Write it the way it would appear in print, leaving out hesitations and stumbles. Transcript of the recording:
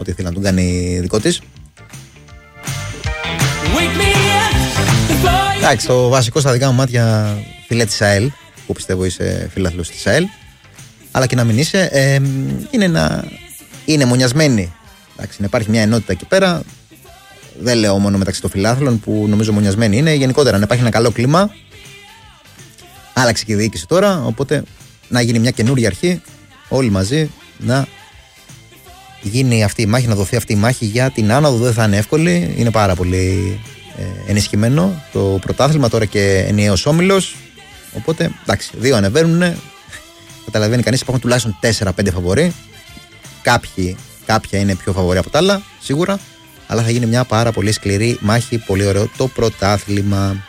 ότι θέλει να τον κάνει δικό της. Εντάξει, το βασικό στα δικά μου μάτια, φίλε της ΑΕΛ, που πιστεύω είσαι φίλαθλος της ΑΕΛ, αλλά και να μην είσαι, είναι μονιασμένοι. Εντάξει, να υπάρχει μια ενότητα εκεί πέρα. Δεν λέω μόνο μεταξύ των φιλάθλων που νομίζω μονιασμένοι είναι. Γενικότερα να υπάρχει ένα καλό κλίμα. Άλλαξε και η διοίκηση τώρα. Οπότε να γίνει μια καινούργια αρχή. Όλοι μαζί να γίνει αυτή η μάχη, να δοθεί αυτή η μάχη για την άνοδο. Δεν θα είναι εύκολη. Είναι πάρα πολύ ενισχυμένο το πρωτάθλημα τώρα και ενιαίος όμιλος. Οπότε εντάξει, 2 ανεβαίνουν. Καταλαβαίνει κανείς, υπάρχουν τουλάχιστον 4-5 φαβορί. Κάποια είναι πιο φαβορί από τα άλλα, σίγουρα. Αλλά θα γίνει μια πάρα πολύ σκληρή μάχη. Πολύ ωραίο το πρωτάθλημα.